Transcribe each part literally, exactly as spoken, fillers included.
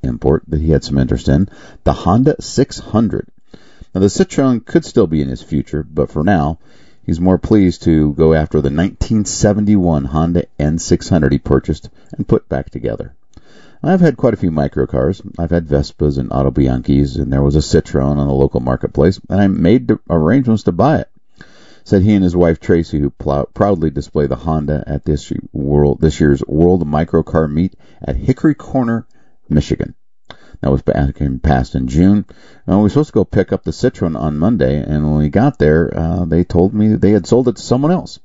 import that he had some interest in, the Honda six hundred. Now, the Citroen could still be in his future, but for now, he's more pleased to go after the nineteen seventy-one Honda N six hundred he purchased and put back together. I've had quite a few microcars. I've had Vespas and Auto Bianchis, and there was a Citroen on the local marketplace, and I made arrangements to buy it. Said he and his wife Tracy, who plow, proudly display the Honda at this world this year's World Microcar Meet at Hickory Corner, Michigan. That was back in, passed in June. Uh, we were supposed to go pick up the Citroen on Monday, and when we got there, uh, they told me they had sold it to someone else.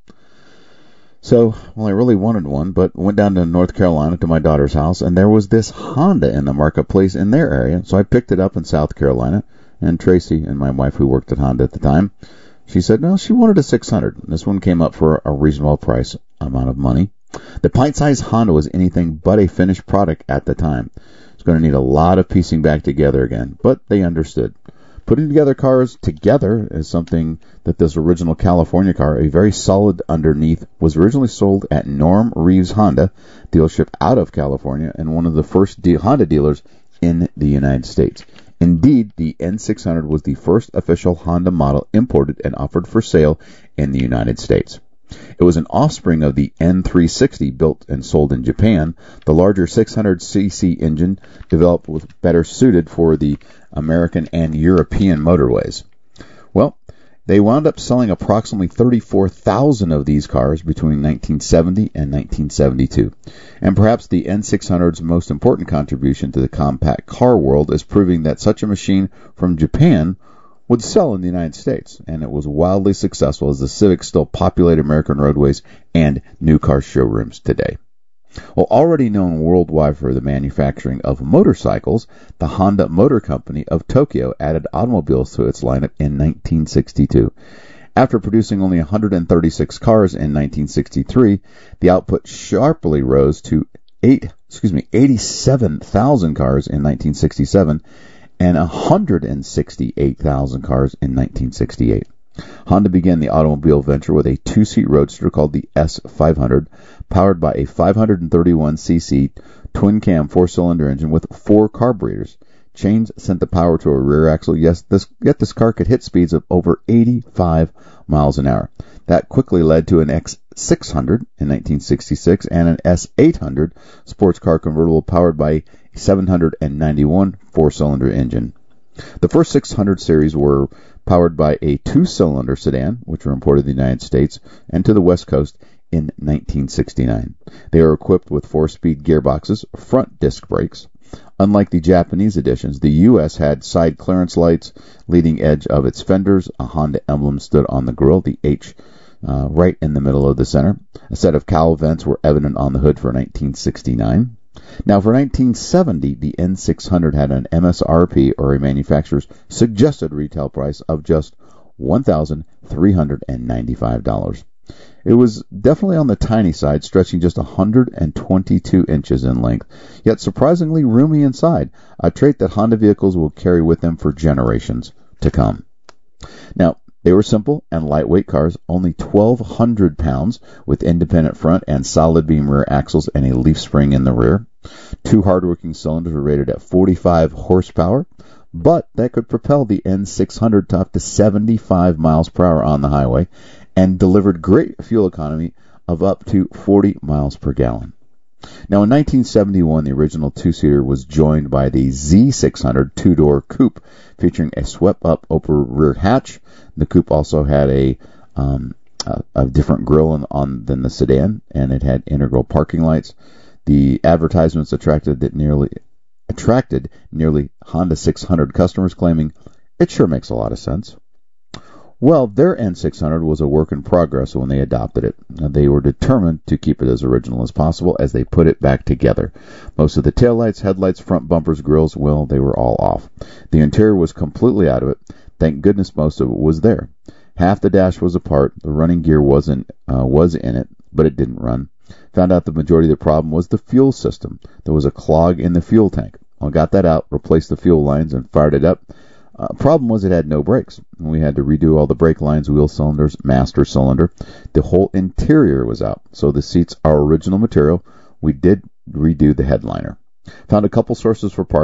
So, well, I really wanted one, but went down to North Carolina to my daughter's house, and there was this Honda in the marketplace in their area. So I picked it up in South Carolina, and Tracy and my wife, who worked at Honda at the time, she said, no, she wanted a six hundred. This one came up for a reasonable price amount of money. The pint-sized Honda was anything but a finished product at the time. It's going to need a lot of piecing back together again, but they understood. Putting together cars together is something that this original California car, a very solid underneath, was originally sold at Norm Reeves Honda dealership out of California and one of the first de- Honda dealers in the United States. Indeed, the N six hundred was the first official Honda model imported and offered for sale in the United States. It was an offspring of the N three sixty built and sold in Japan. The larger six hundred c c engine developed was better suited for the American and European motorways. Well, they wound up selling approximately thirty-four thousand of these cars between nineteen seventy and nineteen seventy-two. And perhaps the N six hundred's most important contribution to the compact car world is proving that such a machine from Japan would sell in the United States, and it was wildly successful as the Civic still populate American roadways and new car showrooms today. Well, already known worldwide for the manufacturing of motorcycles, the Honda Motor Company of Tokyo added automobiles to its lineup in nineteen sixty-two. After producing only one hundred thirty-six cars in nineteen sixty-three, the output sharply rose to eight, excuse me, eighty-seven thousand cars in nineteen sixty-seven and one hundred sixty-eight thousand cars in nineteen sixty-eight. Honda began the automobile venture with a two-seat roadster called the S five hundred, powered by a five hundred thirty-one c c twin-cam four-cylinder engine with four carburetors. Chains sent the power to a rear axle, yes, this, yet this car could hit speeds of over eighty-five miles an hour. That quickly led to an X six hundred in nineteen sixty-six and an S eight hundred sports car convertible powered by a seven hundred ninety-one four-cylinder engine. The first six hundred series were powered by a two-cylinder sedan, which were imported to the United States and to the West Coast in nineteen sixty-nine. They are equipped with four-speed gearboxes, front disc brakes. Unlike the Japanese editions, the U S had side clearance lights, leading edge of its fenders. A Honda emblem stood on the grille, the H uh, right in the middle of the center. A set of cowl vents were evident on the hood for nineteen sixty-nine. Now, for nineteen seventy, the N six hundred had an M S R P, or a manufacturer's suggested retail price, of just one thousand three hundred ninety-five dollars. It was definitely on the tiny side, stretching just one hundred twenty-two inches in length, yet surprisingly roomy inside, a trait that Honda vehicles will carry with them for generations to come. Now, they were simple and lightweight cars, only twelve hundred pounds, with independent front and solid beam rear axles and a leaf spring in the rear. Two hardworking cylinders were rated at forty-five horsepower, but that could propel the N six hundred to up to seventy-five miles per hour on the highway and delivered great fuel economy of up to forty miles per gallon. Now, in nineteen seventy-one, the original two-seater was joined by the Z six hundred two-door coupe, featuring a swept-up upper rear hatch. The coupe also had a um, a, a different grille on, on than the sedan, and it had integral parking lights. The advertisements attracted that nearly attracted nearly Honda six hundred customers, claiming it sure makes a lot of sense. Well, their N six hundred was a work in progress when they adopted it. They were determined to keep it as original as possible as they put it back together. Most of the taillights, headlights, front bumpers, grills, well, they were all off. The interior was completely out of it. Thank goodness most of it was there. Half the dash was apart. The running gear wasn't uh, was in it, but it didn't run. Found out the majority of the problem was the fuel system. There was a clog in the fuel tank. I got that out, replaced the fuel lines, and fired it up. Uh, problem was it had no brakes. We had to redo all the brake lines, wheel cylinders, master cylinder. The whole interior was out, so the seats are original material. We did redo the headliner. Found a couple sources for parts.